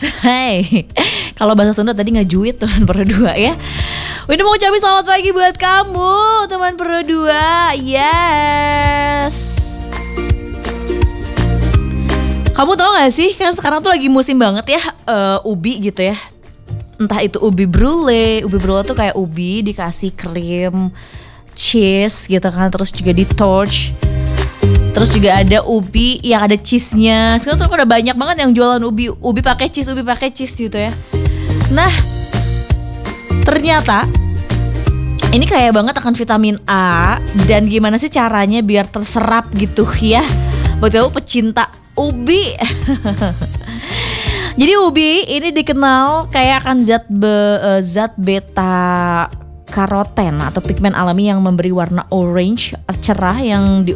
Juis. Hai. Kalau bahasa Sunda tadi ngejuit teman berdua ya. Ini mau ucapin selamat pagi buat kamu teman berdua. Yes. Kamu tau gak sih kan sekarang tuh lagi musim banget ya ubi gitu ya. Entah itu ubi brulee tuh kayak ubi dikasih krim, cheese gitu kan, terus juga di torch. Terus juga ada ubi yang ada cheese-nya. Sekarang tuh udah banyak banget yang jualan ubi pakai cheese gitu ya. Nah, ternyata ini kaya banget akan vitamin A. Dan gimana sih caranya biar terserap gitu ya buat kamu pecinta ubi. Jadi ubi ini dikenal kayak akan zat beta karoten atau pigmen alami yang memberi warna orange cerah yang